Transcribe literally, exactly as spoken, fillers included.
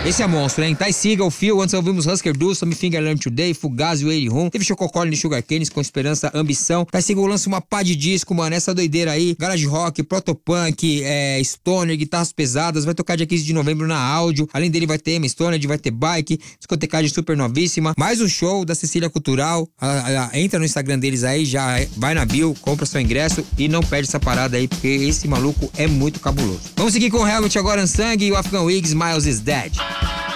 Esse é monstro, hein? Ty Segall, Phil, antes ouvimos Husker Du, Some Finger Learn Today, Fugazi, Wade Rum, teve Chococole de Sugar Canes com Esperança, Ambição. Ty Segall lança uma pá de disco, mano, essa doideira aí, garage rock, protopunk, é, stoner, guitarras pesadas, vai tocar dia quinze de novembro na Áudio. Além dele vai ter Stoner, vai ter Bike, discotecagem super novíssima, mais um show da Cecília Cultural. A, a, a, entra no Instagram deles aí, já vai na bio, compra seu ingresso e não perde essa parada aí, porque esse maluco é muito cabuloso. Vamos seguir com o Helmet agora, Unsung e o Afghan Wigs, Miles is Dead.